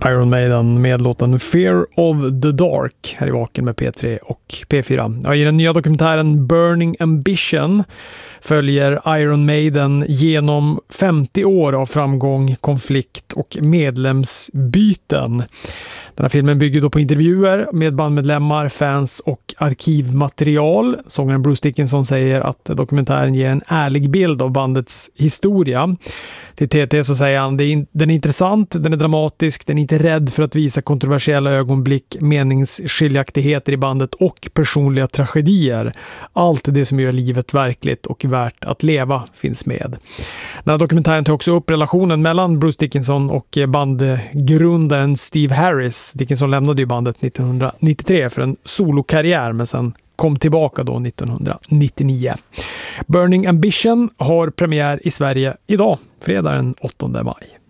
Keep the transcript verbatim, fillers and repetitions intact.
Iron Maiden med låten Fear of the Dark här i Vaken med P tre och P fyra. Ja, i den nya dokumentären Burning Ambition följer Iron Maiden genom femtio år av framgång, konflikt och medlemsbyten. Den här filmen bygger då på intervjuer med bandmedlemmar, fans och arkivmaterial. Sångaren Bruce Dickinson säger att dokumentären ger en ärlig bild av bandets historia. Till T T så säger han, den är intressant, den är dramatisk, den är inte rädd för att visa kontroversiella ögonblick, meningsskiljaktigheter i bandet och personliga tragedier. Allt det som gör livet verkligt och värt att leva finns med. Den här dokumentären tar också upp relationen mellan Bruce Dickinson och bandgrundaren Steve Harris. Dickinson lämnade ju bandet nittonhundranittiotre för en solokarriär, men sen kom tillbaka då nittonhundranittionio. Burning Ambition har premiär i Sverige idag, fredag den åttonde maj.